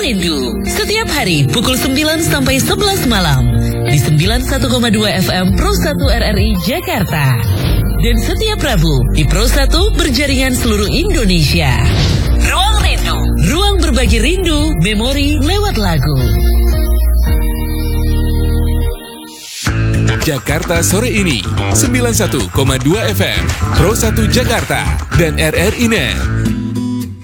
Rindu. Setiap hari pukul 9 sampai 11 malam di 91,2 FM Pro 1 RRI Jakarta. Dan setiap Rabu di Pro 1 berjaringan seluruh Indonesia. Ruang Rindu, ruang berbagi rindu, memori lewat lagu. Jakarta sore ini 91,2 FM Pro 1 Jakarta dan RRI Net